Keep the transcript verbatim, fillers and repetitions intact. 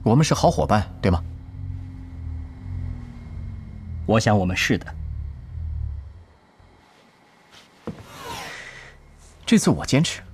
我们是好伙伴，对吗？ 我想我们是的。 这次我坚持。